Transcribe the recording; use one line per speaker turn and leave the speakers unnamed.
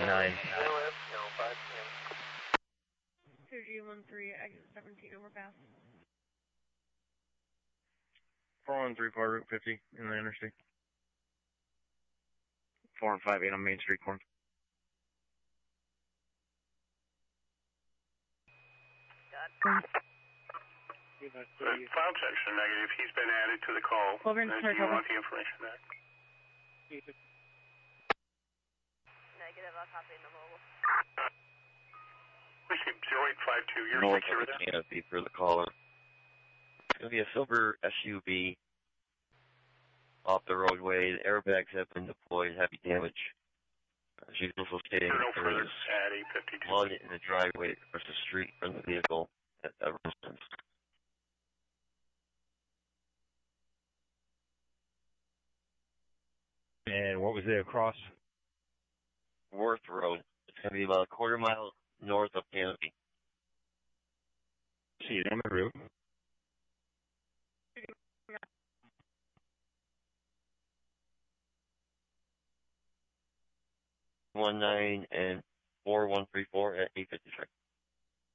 9.
2G13, exit 17, overpass.
4134, Route 50, in the interstate.
4158 on Main Street, corner.
File section negative. He's been added to the call. Do you want the information there?
Negative, I'll copy in the mobile.
Received 0852. You're
North
secure
of the
there?
canopy for the caller. It's going to be a silver SUV off the roadway. The airbags have been deployed. Heavy damage. She's also stating
No
there
further
is
at 852.
blood in the driveway across the street from the vehicle at that instance.
And what was it across?
Worth Road. It's going to be about a quarter mile north of Canopy.
See it on the route.
One nine and 4134 at 853.